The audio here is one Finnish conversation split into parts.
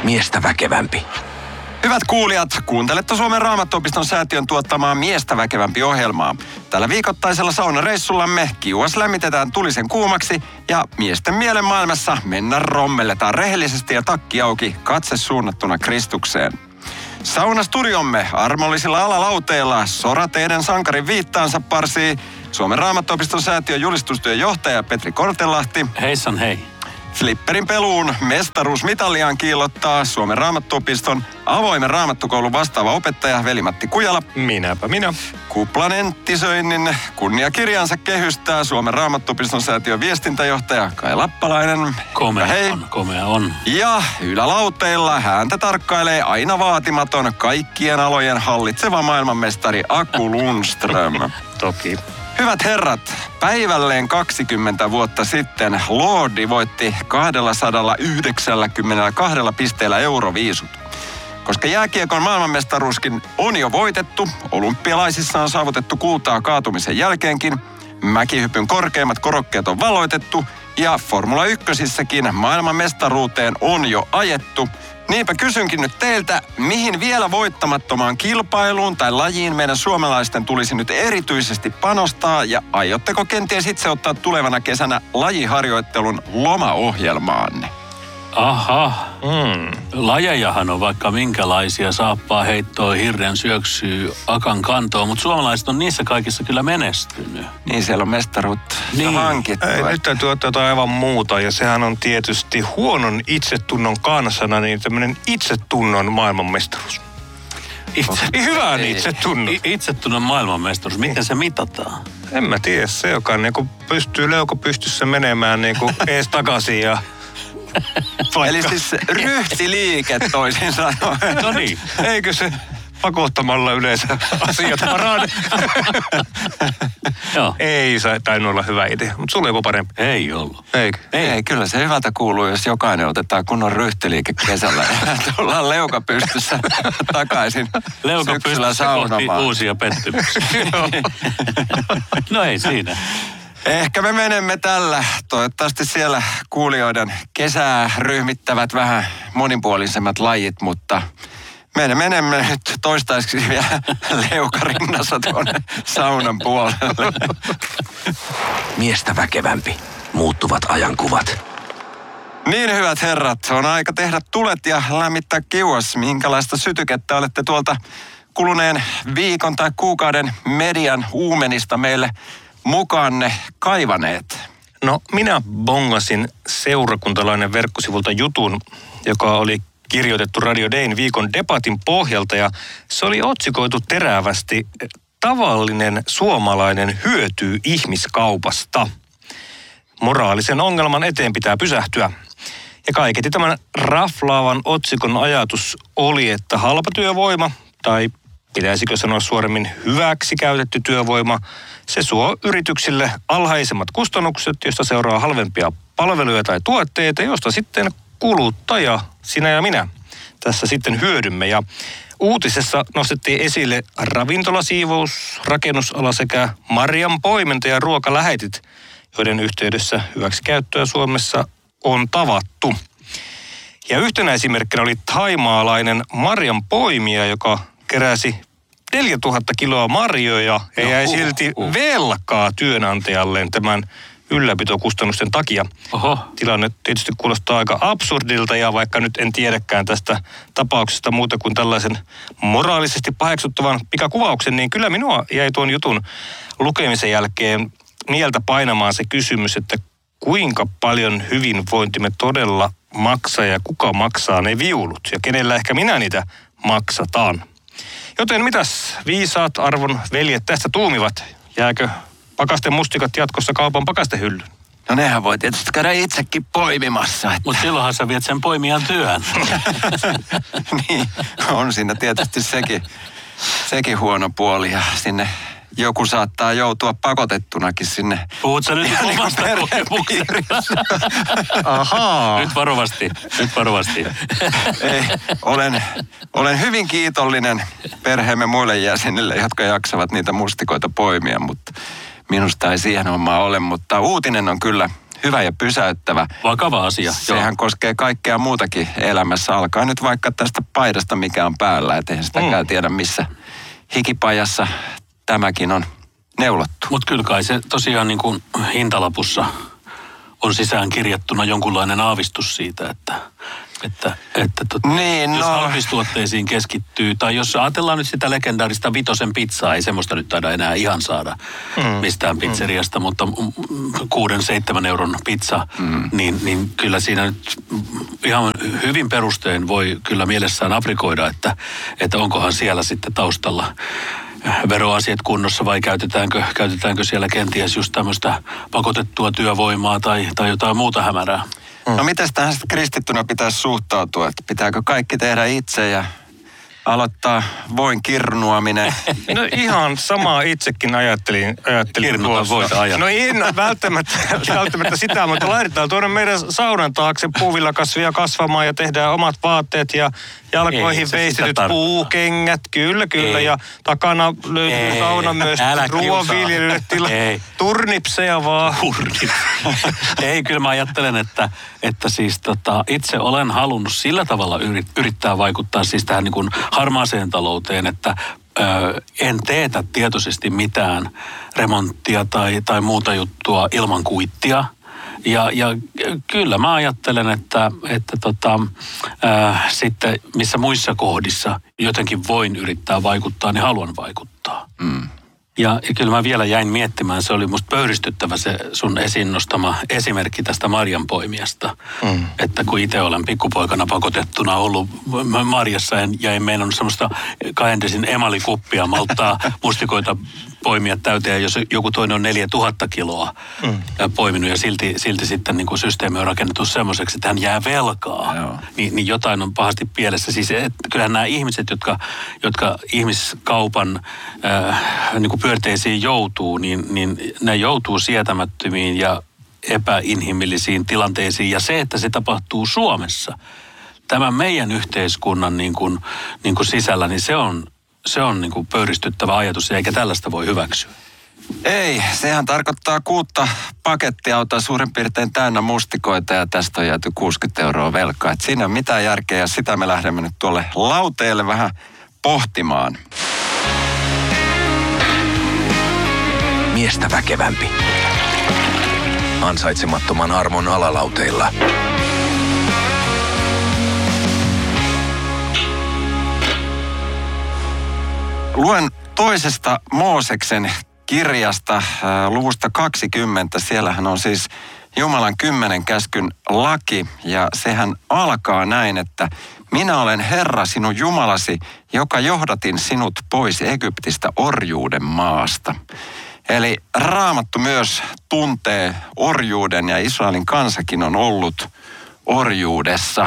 miestä väkevämpi. Hyvät kuulijat, kuuntelette Suomen Raamattuopiston säätiön tuottamaa Miestä väkevämpi -ohjelmaa. Tällä viikoittaisella saunareissullamme kiuas lämmitetään tulisen kuumaksi ja miesten mielen maailmassa rommelletaan rehellisesti ja takki auki, katse suunnattuna Kristukseen. Saunastudiomme armollisilla alalauteilla sorateiden sankarin viittaansa parsii Suomen Raamattuopiston säätiön julistustyön johtaja Petri Kortelahti. Heissan hei. Flipperin peluun mestaruusmitalliaan kiillottaa Suomen Raamattuopiston avoimen raamattukoulun vastaava opettaja Veli-Matti Kujala. Minäpä minä. Kuplan enttisöinnin kunniakirjansa kehystää Suomen Raamattuopiston säätiön viestintäjohtaja Kai Lappalainen. Komea on. Ja ylälauteilla häntä tarkkailee aina vaatimaton kaikkien alojen hallitseva maailmanmestari Aku Lundström. Toki. Hyvät herrat, päivälleen 20 vuotta sitten Lordi voitti 292 pisteellä Euroviisut. Koska jääkiekon maailmanmestaruuskin on jo voitettu, olympialaisissa on saavutettu kultaa kaatumisen jälkeenkin, mäkihypyn korkeimmat korokkeet on valloitettu ja Formula 1:ssäkin maailmanmestaruuteen on jo ajettu. Niinpä kysynkin nyt teiltä, mihin vielä voittamattomaan kilpailuun tai lajiin meidän suomalaisten tulisi nyt erityisesti panostaa ja aiotteko kenties itse ottaa tulevana kesänä lajiharjoittelun lomaohjelmaanne? Aha. Lajejahan on vaikka minkälaisia, saappaa heittoa, hirren syöksyä, akan kantoa, mutta suomalaiset on niissä kaikissa kyllä menestynyt. Niin, siellä on mestaruutta hankittu. Ei, nyt täytyy ottaa jotain aivan muuta, ja sehän on tietysti huonon itsetunnon kansana, niin tämmöinen itsetunnon maailmanmestaruus. Hyvän itsetunnon. Itsetunnon maailmanmestaruus, miten se mitataan? En mä tiedä, se joka niinku pystyy leuko pystyssä menemään niinku ees takaisin ja... Eli siis ryhtiliike toisin sanoen. No niin. Eikö se pakottamalla yleensä asiat parane? Joo. Ei se tainnut olla hyvä idea, mutta sulla ei ole parempi. Ei ollut. Eikö? Ei, kyllä se hyvältä kuuluu, jos jokainen otetaan kunnon ryhtiliike kesällä ja tullaan leuka pystyssä takaisin Leuka syksyllä pystyssä kohti saunomaan. uusia pettymyksiä. No ei siinä. Ehkä me menemme tällä. Toivottavasti siellä kuulijoiden kesää ryhmittävät vähän monipuolisemmat lajit, mutta me menemme nyt toistaiseksi vielä leukarinnassa tuonne saunan puolelle. Miestä väkevämpi. Muuttuvat ajankuvat. Niin, hyvät herrat, on aika tehdä tulet ja lämmittää kiuas. Minkälaista sytykettä olette tuolta kuluneen viikon tai kuukauden median uumenista meille mukaanne kaivaneet? No, minä bongasin seurakuntalainen verkkosivulta jutun, joka oli kirjoitettu Radio Dayn viikon debatin pohjalta, ja se oli otsikoitu terävästi "Tavallinen suomalainen hyötyy ihmiskaupasta. Moraalisen ongelman eteen pitää pysähtyä." Ja kaiketi tämän raflaavan otsikon ajatus oli, että halpatyövoima, tai pitäisikö sanoa suoremmin hyväksi käytetty työvoima, se suo yrityksille alhaisemmat kustannukset, josta seuraa halvempia palveluja tai tuotteita, josta sitten kuluttaja, sinä ja minä, tässä sitten hyödymme. Ja uutisessa nostettiin esille ravintolasiivous, rakennusala sekä marjanpoiminta ja ruokalähetit, joiden yhteydessä hyväksikäyttöä Suomessa on tavattu. Ja yhtenä esimerkkinä oli thaimaalainen marjanpoimija, joka keräsi 4000 kiloa marjoja ja jäi silti velkaa työnantajalleen tämän ylläpitokustannusten takia. Oho. Tilanne tietysti kuulostaa aika absurdilta, ja vaikka nyt en tiedäkään tästä tapauksesta muuta kuin tällaisen moraalisesti paheksuttavan pikakuvauksen, niin kyllä minua jäi tuon jutun lukemisen jälkeen mieltä painamaan se kysymys, että kuinka paljon hyvinvointimme todella maksaa ja kuka maksaa ne viulut ja kenellä ehkä minä niitä maksataan. Joten mitäs viisaat arvon veljet tästä tuumivat? Jääkö pakasten mustikat jatkossa kaupan pakastehyllyyn? No nehän voi tietysti käydä itsekin poimimassa. Mutta silloinhan sä viet sen poimijan työn. Niin, on siinä tietysti sekin huono puoli ja sinne joku saattaa joutua pakotettunakin sinne. Puhut sä nyt omasta kokemuksesta? Ahaa. Nyt varovasti. Ei, olen hyvin kiitollinen perheemme muille jäsenille, jotka jaksavat niitä mustikoita poimia, mutta minusta ei siihen hommaa ole. Mutta uutinen on kyllä hyvä ja pysäyttävä. Vakava asia. Sehän koskee kaikkea muutakin elämässä. Alkaa nyt vaikka tästä paidasta, mikä on päällä. Et eihän sitäkään tiedä, missä hikipajassa tämäkin on neulottu. Mutta kyllä kai se tosiaan niin kuin hintalapussa on sisään kirjattuna jonkunlainen aavistus siitä, että Niin, jos halpistuotteisiin keskittyy, tai jos ajatellaan nyt sitä legendaarista Vitosen pizzaa, ei semmoista nyt taida enää ihan saada mistään pizzeriasta, mutta 6-7 euron pizza, niin kyllä siinä nyt ihan hyvin perustein voi kyllä mielessään aprikoida, että onkohan siellä sitten taustalla veroasiat kunnossa vai käytetäänkö siellä kenties just tämmöistä pakotettua työvoimaa tai jotain muuta hämärää. No miten tähän sitten kristittynä pitäisi suhtautua? Että pitääkö kaikki tehdä itse ja aloittaa voin kirnuaminen? No ihan samaa itsekin ajattelin Kirnuta voita ajatella. No en välttämättä sitä, mutta laitetaan tuonne meidän saunan taakse puuvillakasvia kasvamaan ja tehdään omat vaatteet ja jalkoihin veistetyt puukengät. Kyllä. Ei. Ja takana löytyy sauna myös ruoanviljelylle turnipseja vaan. Ei, kyllä mä ajattelen, että siis itse olen halunnut sillä tavalla yrittää vaikuttaa siis tähän niin kuin harmaaseen talouteen, että en teetä tietoisesti mitään remonttia tai muuta juttua ilman kuittia. Ja kyllä mä ajattelen, että sitten missä muissa kohdissa jotenkin voin yrittää vaikuttaa, niin haluan vaikuttaa. Ja kyllä mä vielä jäin miettimään, se oli musta pöyristyttävä se sun esiin nostama esimerkki tästä marjanpoimijasta. Että kun itse olen pikkupoikana pakotettuna ollut marjassa ja en meinannut semmoista Cajendesin emalikuppia malttaa mustikoita poimia täyteen, jos joku toinen on 4000 kiloa poiminut ja silti sitten niin kuin systeemi on rakennettu semmoiseksi, että hän jää velkaa. Niin jotain on pahasti pielessä. Siis kyllähän nämä ihmiset, jotka ihmiskaupan niin kuin pyörteisiin joutuu, niin ne joutuu sietämättömiin ja epäinhimillisiin tilanteisiin. Ja se, että se tapahtuu Suomessa, tämän meidän yhteiskunnan niin kuin sisällä, niin se on niin kuin pöyristyttävä ajatus, eikä tällaista voi hyväksyä. Ei, sehän tarkoittaa 6 pakettiautoa suurin piirtein täynnä mustikoita ja tästä on jääty 60 € velkaa. Et siinä ei ole mitään järkeä ja sitä me lähdemme nyt tuolle lauteelle vähän pohtimaan. Miestä väkevämpi. Ansaitsemattoman armon alalauteilla. Luen toisesta Mooseksen kirjasta luvusta 20. Siellähän on siis Jumalan 10 käskyn laki ja sehän alkaa näin, että minä olen Herra sinun Jumalasi, joka johdatin sinut pois Egyptistä orjuuden maasta. Eli Raamattu myös tuntee orjuuden ja Israelin kansakin on ollut orjuudessa.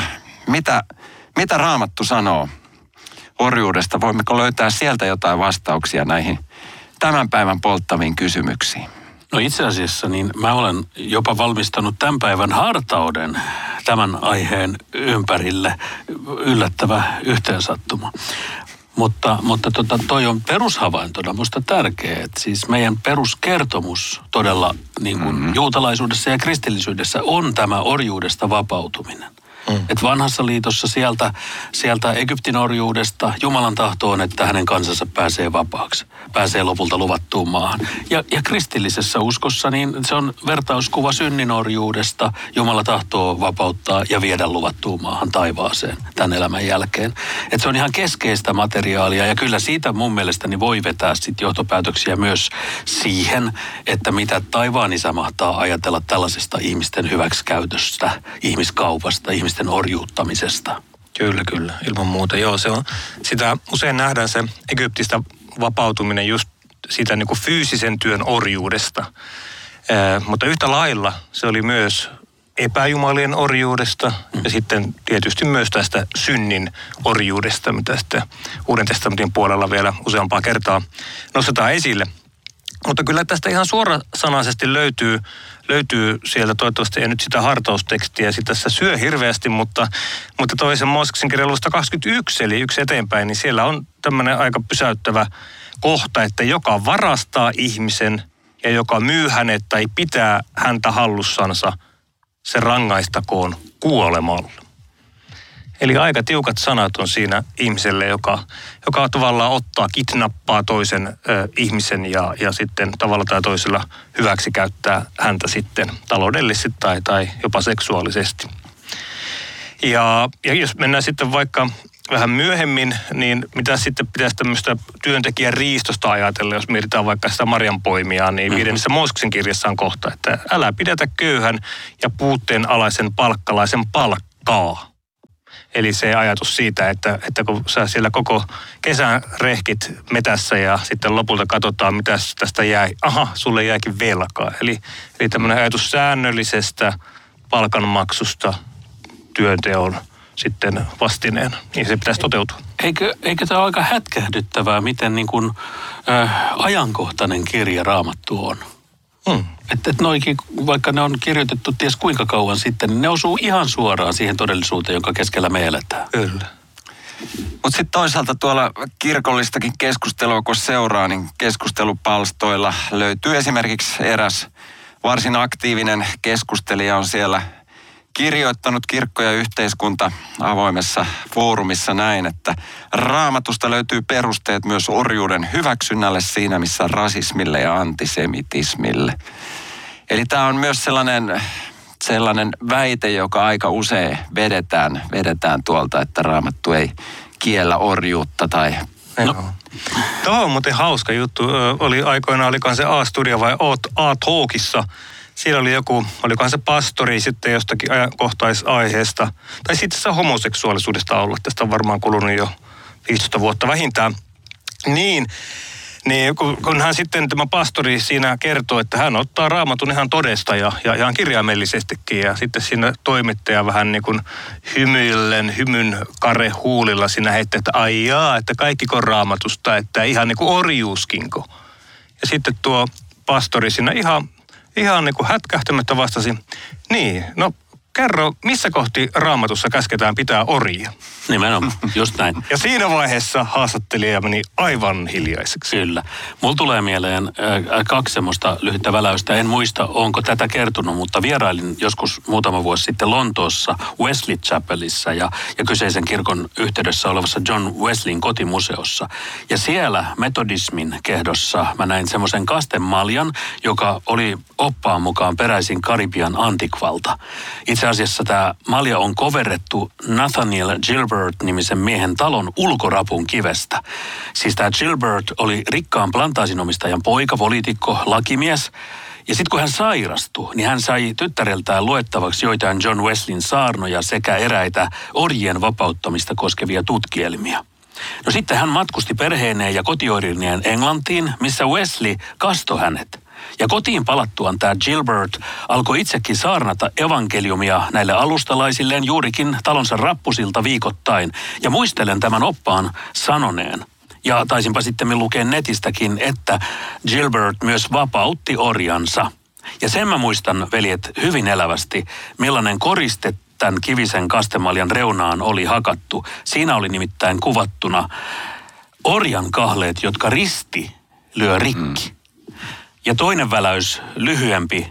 Mitä Raamattu sanoo orjuudesta? Voimmeko löytää sieltä jotain vastauksia näihin tämän päivän polttaviin kysymyksiin? No itse asiassa niin mä olen jopa valmistanut tämän päivän hartauden tämän aiheen ympärille. Yllättävä yhteensattuma. Mutta toi on perushavaintona musta tärkeä, että siis meidän peruskertomus todella niin kuin juutalaisuudessa ja kristillisyydessä on tämä orjuudesta vapautuminen. Että vanhassa liitossa sieltä Egyptin orjuudesta Jumalan tahto on, että hänen kansansa pääsee vapaaksi. Pääsee lopulta luvattuun maahan. Ja kristillisessä uskossa niin se on vertauskuva synnin orjuudesta. Jumala tahtoo vapauttaa ja viedä luvattuun maahan taivaaseen tämän elämän jälkeen. Että se on ihan keskeistä materiaalia ja kyllä siitä mun mielestäni voi vetää sit johtopäätöksiä myös siihen, että mitä taivaan isä mahtaa ajatella tällaisesta ihmisten hyväksikäytöstä, ihmiskaupasta, ihmisten orjuuttamisesta. Kyllä, ilman muuta. Joo, se on, sitä usein nähdään se Egyptistä vapautuminen just siitä niin kuin fyysisen työn orjuudesta. Mutta yhtä lailla se oli myös epäjumalien orjuudesta ja sitten tietysti myös tästä synnin orjuudesta, mitä sitten Uuden testamentin puolella vielä useampaa kertaa nostetaan esille. Mutta kyllä tästä ihan suorasanaisesti löytyy sieltä, toivottavasti ei nyt sitä hartaustekstiä, sitä tässä syö hirveästi, mutta toisen Mooseksen kirjan luvusta 21, eli yksi eteenpäin, niin siellä on tämmöinen aika pysäyttävä kohta, että joka varastaa ihmisen ja joka myy hänet tai pitää häntä hallussansa, se rangaistakoon kuolemalla. Eli aika tiukat sanat on siinä ihmiselle, joka tavallaan kidnappaa toisen ihmisen ja sitten tavalla tai toisella hyväksi käyttää häntä sitten taloudellisesti tai jopa seksuaalisesti. Ja jos mennään sitten vaikka vähän myöhemmin, niin mitä sitten pitäisi tämmöistä työntekijän riistosta ajatella, jos mietitään vaikka sitä marjanpoimijaa, niin 5. Mooseksen kirjassa on kohta, että älä pidätä köyhän ja puutteen alaisen palkkalaisen palkkaa. Eli se ajatus siitä, että kun sä siellä koko kesän rehkit metässä ja sitten lopulta katsotaan, mitä tästä jäi. Aha, sulle jääkin velkaa. Eli tämmöinen ajatus säännöllisestä palkanmaksusta työnteon sitten vastineena, niin se pitäisi toteutua. Eikö tämä ole aika hätkähdyttävää, miten niin kuin, ajankohtainen kirja Raamattu on? Että noikin, vaikka ne on kirjoitettu ties kuinka kauan sitten, niin ne osuu ihan suoraan siihen todellisuuteen, jonka keskellä me eletään. Kyllä. Mutta sitten toisaalta tuolla kirkollistakin keskustelua, kun seuraa, niin keskustelupalstoilla löytyy esimerkiksi eräs varsin aktiivinen keskustelija on siellä kirjoittanut Kirkko ja yhteiskunta avoimessa foorumissa näin, että Raamatusta löytyy perusteet myös orjuuden hyväksynnälle siinä, missä rasismille ja antisemitismille. Eli tämä on myös sellainen väite, joka aika usein vedetään tuolta, että Raamattu ei kiellä orjuutta tai... No. Tuo on muuten hauska juttu. Olikohan se A-studio vai A-talkissa. Siinä oli olikohan se pastori sitten jostakin ajankohtaisaiheesta. Tai sitten se homoseksuaalisuudesta olla. Tästä on varmaan kulunut jo 15 vuotta vähintään. Niin kun hän sitten tämä pastori siinä kertoo, että hän ottaa Raamatun ihan todesta ja ihan kirjaimellisestikin. Ja sitten siinä toimittaja vähän niin kuin hymyn karehuulilla siinä heittää, että ai jaa, että kaikkiko Raamatusta, että ihan niin kuin orjuuskinko. Ja sitten tuo pastori siinä ihan niin kuin hätkähtämättä vastasi, niin, no kerro, missä kohti Raamatussa käsketään pitää orjia? Nimenomaan, just näin. Ja siinä vaiheessa haastattelija meni aivan hiljaiseksi. Kyllä. Mulla tulee mieleen 2 semmoista lyhyttä väläystä. En muista, onko tätä kertonut, mutta vierailin joskus muutama vuosi sitten Lontoossa Wesley Chapelissa ja kyseisen kirkon yhteydessä olevassa John Wesleyn kotimuseossa. Ja siellä metodismin kehdossa mä näin semmoisen kastemaljan, joka oli oppaan mukaan peräisin Karibian antikvalta. Itse asiassa tämä malja on koverrettu Nathaniel Gilbert-nimisen miehen talon ulkorapun kivestä. Siis tämä Gilbert oli rikkaan plantaasionomistajan poika, poliitikko, lakimies. Ja sitten kun hän sairastui, niin hän sai tyttäreltään luettavaksi joitain John Wesleyn saarnoja sekä eräitä orjien vapauttamista koskevia tutkielmia. No sitten hän matkusti perheineen ja kotioirineen Englantiin, missä Wesley kastoi hänet. Ja kotiin palattuaan tämä Gilbert alkoi itsekin saarnata evankeliumia näille alustalaisilleen juurikin talonsa rappusilta viikoittain. Ja muistelen tämän oppaan sanoneen. Ja taisinpa sitten lukea netistäkin, että Gilbert myös vapautti orjansa. Ja sen mä muistan, veljet, hyvin elävästi, millainen koriste tämän kivisen kastemaljan reunaan oli hakattu. Siinä oli nimittäin kuvattuna orjan kahleet, jotka risti lyö rikki. Ja toinen väläys, lyhyempi,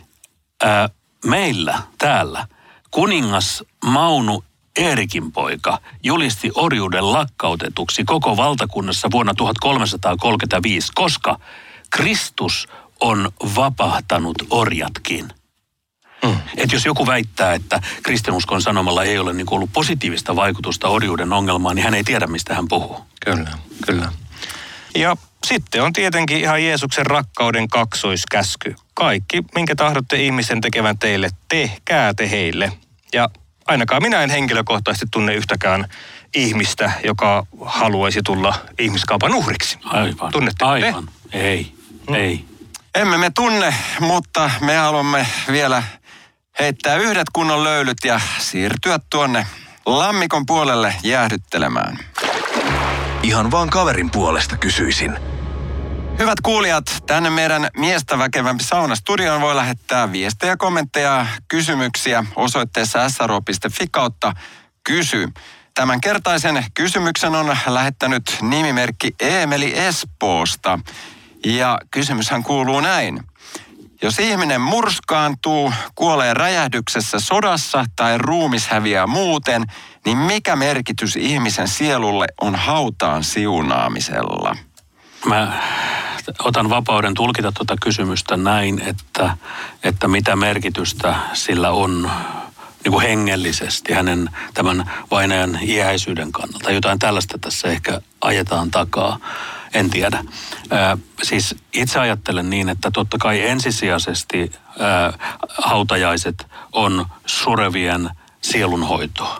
meillä täällä kuningas Maunu Eerikin poika julisti orjuuden lakkautetuksi koko valtakunnassa vuonna 1335, koska Kristus on vapahtanut orjatkin. Että jos joku väittää, että kristinuskon sanomalla ei ole niin kuin ollut positiivista vaikutusta orjuuden ongelmaan, niin hän ei tiedä, mistä hän puhuu. Kyllä. Ja sitten on tietenkin ihan Jeesuksen rakkauden kaksoiskäsky. Kaikki, minkä tahdotte ihmisen tekevän teille, tehkää te heille. Ja ainakaan minä en henkilökohtaisesti tunne yhtäkään ihmistä, joka haluaisi tulla ihmiskaupan uhriksi. Aivan. Tunnetteko te? Aivan. Ei. Emme me tunne, mutta me haluamme vielä heittää yhdet kunnon löylyt ja siirtyä tuonne lammikon puolelle jäähdyttelemään. Ihan vaan kaverin puolesta kysyisin. Hyvät kuulijat, tänne meidän miestä väkevämpi saunastudioon voi lähettää viestejä, kommentteja, kysymyksiä osoitteessa sro.fi/kysy. Tämän kertaisen kysymyksen on lähettänyt nimimerkki Eemeli Espoosta. Ja kysymyshän kuuluu näin. Jos ihminen murskaantuu, kuolee räjähdyksessä sodassa tai ruumis häviää muuten, niin mikä merkitys ihmisen sielulle on hautaan siunaamisella? Mä otan vapauden tulkita tuota kysymystä näin, että mitä merkitystä sillä on niin kuin hengellisesti hänen tämän vainajan iäisyyden kannalta. Jotain tällaista tässä ehkä ajetaan takaa, en tiedä. Siis itse ajattelen niin, että totta kai ensisijaisesti hautajaiset on surevien sielunhoitoa.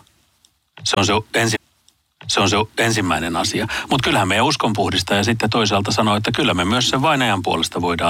Se on se ensimmäinen asia. Mutta kyllähän meidän uskonpuhdistaja sitten toisaalta sanoo, että kyllä me myös sen vainajan puolesta voidaan